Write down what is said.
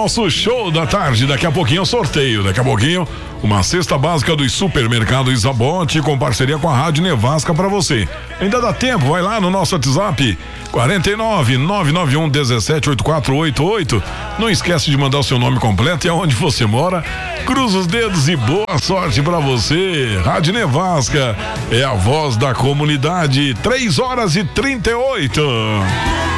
nosso show da tarde. Daqui a pouquinho o sorteio. Daqui a pouquinho, uma cesta básica dos supermercados Zabote com parceria com a Rádio Nevasca pra você. Ainda dá tempo, vai lá no nosso WhatsApp 49-991-178488. Não esquece de mandar o seu nome completo e aonde você mora. Cruza os dedos e boa sorte pra você. Rádio Nevasca é a voz da comunidade. 3h38.